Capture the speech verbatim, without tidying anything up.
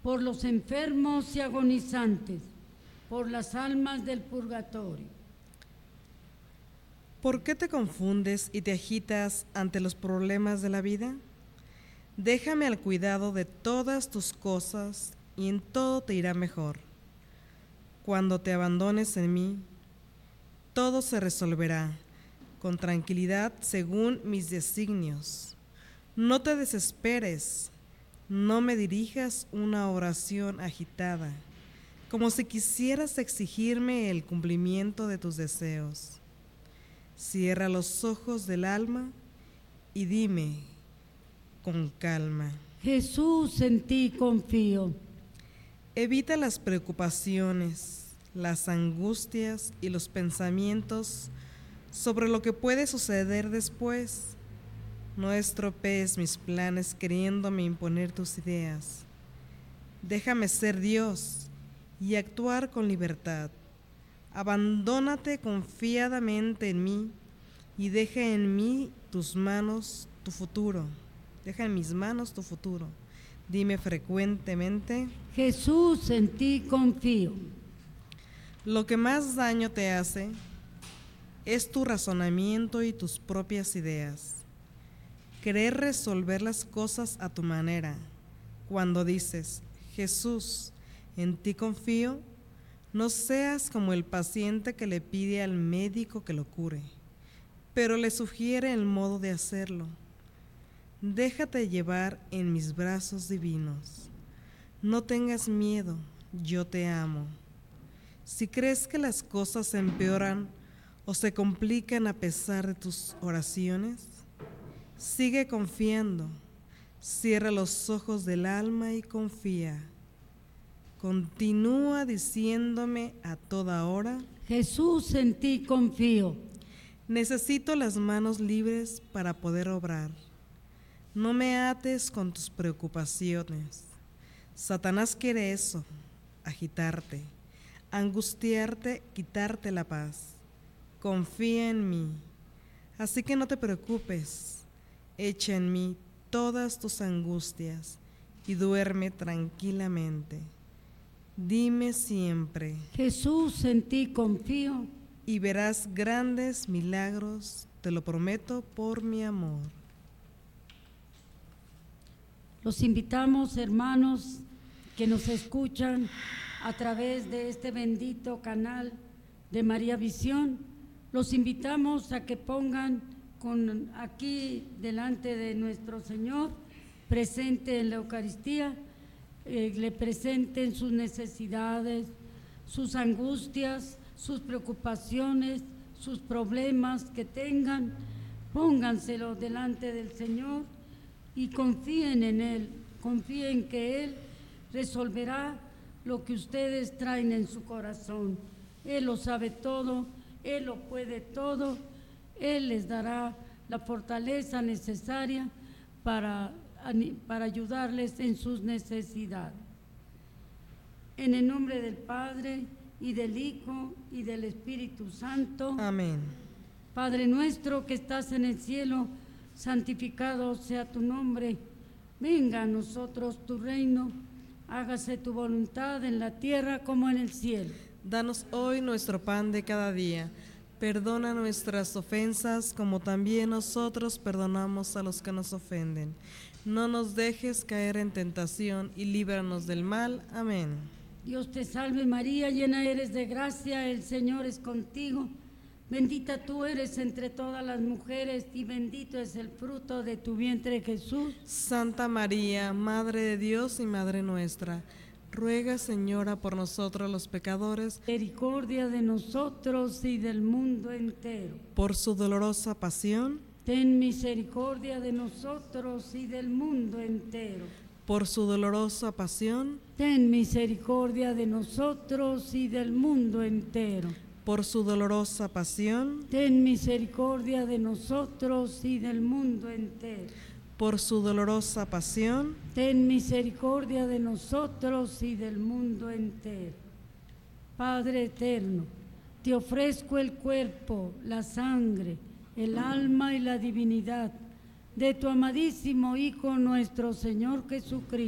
por los enfermos y agonizantes, por las almas del purgatorio. ¿Por qué te confundes y te agitas ante los problemas de la vida? Déjame al cuidado de todas tus cosas y en todo te irá mejor. Cuando te abandones en mí, todo se resolverá con tranquilidad según mis designios. No te desesperes, no me dirijas una oración agitada, como si quisieras exigirme el cumplimiento de tus deseos. Cierra los ojos del alma y dime con calma: Jesús, en ti confío. Evita las preocupaciones, las angustias y los pensamientos sobre lo que puede suceder después. No estropees mis planes queriéndome imponer tus ideas. Déjame ser Dios y actuar con libertad. Abandónate confiadamente en mí y deja en mí tus manos tu futuro. Deja en mis manos tu futuro. Dime frecuentemente: Jesús, en ti confío. Lo que más daño te hace es tu razonamiento y tus propias ideas. Querer resolver las cosas a tu manera. Cuando dices: Jesús, en ti confío, no seas como el paciente que le pide al médico que lo cure, pero le sugiere el modo de hacerlo. Déjate llevar en mis brazos divinos. No tengas miedo, yo te amo. Si crees que las cosas empeoran o se complican a pesar de tus oraciones, sigue confiando. Cierra los ojos del alma y confía. Continúa diciéndome a toda hora: Jesús, en ti confío. Necesito las manos libres para poder obrar. No me ates con tus preocupaciones. Satanás quiere eso: agitarte, angustiarte, quitarte la paz. Confía en mí, así que no te preocupes. Echa en mí todas tus angustias y duerme tranquilamente. Dime siempre: Jesús, en ti confío. Y verás grandes milagros, te lo prometo por mi amor. Los invitamos, hermanos, que nos escuchan a través de este bendito canal de María Visión. Los invitamos a que pongan con aquí delante de nuestro Señor, presente en la Eucaristía, eh, le presenten sus necesidades, sus angustias, sus preocupaciones, sus problemas que tengan. Pónganselo delante del Señor y confíen en Él, confíen que Él resolverá lo que ustedes traen en su corazón. Él lo sabe todo, Él lo puede todo, Él les dará la fortaleza necesaria para, para ayudarles en sus necesidades. En el nombre del Padre, y del Hijo, y del Espíritu Santo. Amén. Padre nuestro que estás en el cielo, santificado sea tu nombre. Venga a nosotros tu reino, hágase tu voluntad en la tierra como en el cielo. Danos hoy nuestro pan de cada día. Perdona nuestras ofensas como también nosotros perdonamos a los que nos ofenden. No nos dejes caer en tentación y líbranos del mal. Amén. Dios te salve María, llena eres de gracia, el Señor es contigo. Bendita tú eres entre todas las mujeres y bendito es el fruto de tu vientre, Jesús. Santa María, Madre de Dios y Madre nuestra, ruega, Señora, por nosotros los pecadores, misericordia de nosotros y del mundo entero. Por su dolorosa pasión, ten misericordia de nosotros y del mundo entero. Por su dolorosa pasión, ten misericordia de nosotros y del mundo entero. Por su dolorosa pasión, ten misericordia de nosotros y del mundo entero. Por su dolorosa pasión, ten misericordia de nosotros y del mundo entero. Padre eterno, te ofrezco el cuerpo, la sangre, el alma y la divinidad de tu amadísimo Hijo nuestro Señor Jesucristo,